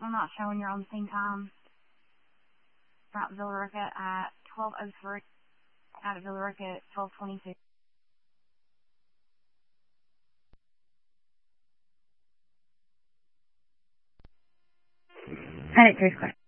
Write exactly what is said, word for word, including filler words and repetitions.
I'm not showing you're on the same time. At Villa Rica at twelve oh three. At Villa Rica at twelve twenty-two. Edit three square.